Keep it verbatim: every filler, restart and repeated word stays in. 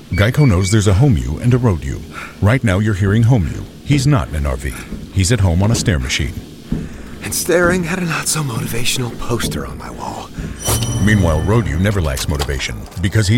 Geico knows there's a home you and a road you. Right now you're hearing home you. He's not in an R V. He's at home on a stair machine. And staring at a not-so-motivational poster on my wall. Meanwhile, road you never lacks motivation because he